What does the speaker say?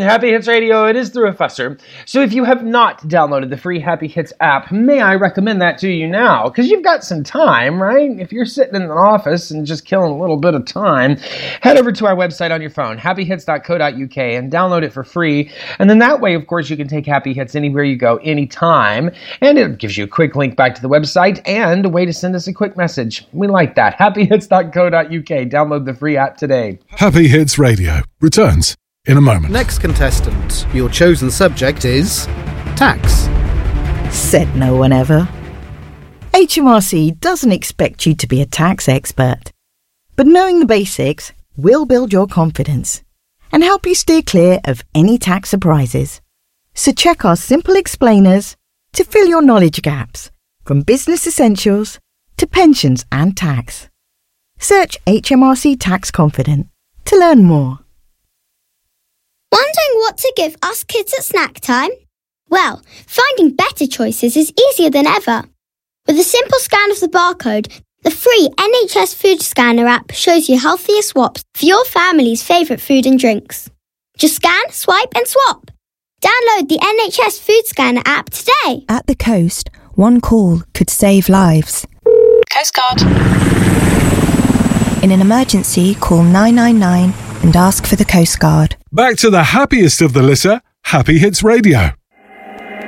Happy Hits Radio. It is the Professor. So if you have not downloaded the free Happy Hits app, may I recommend that to you now? Because you've got some time, right? If you're sitting in an office and just killing a little bit of time, head over to our website on your phone, happyhits.co.uk, and download it for free. And then that way, of course, you can take Happy Hits anywhere you go, anytime. And it gives you a quick link back to the website and a way to send us a quick message. We like that. happyhits.co.uk. Download the free app today. Happy Hits Radio returns in a moment. Next contestant, your chosen subject is tax. Said no one ever. HMRC doesn't expect you to be a tax expert, but knowing the basics will build your confidence and help you steer clear of any tax surprises. So check our simple explainers to fill your knowledge gaps, from business essentials to pensions and tax. Search HMRC Tax Confident to learn more. Wondering what to give us kids at snack time? Well, finding better choices is easier than ever. With a simple scan of the barcode, the free NHS Food Scanner app shows you healthier swaps for your family's favourite food and drinks. Just scan, swipe and swap. Download the NHS Food Scanner app today. At the coast, one call could save lives. Coast Guard. In an emergency, call 999 and ask for the Coast Guard. Back to the happiest of the litter, Happy Hits Radio.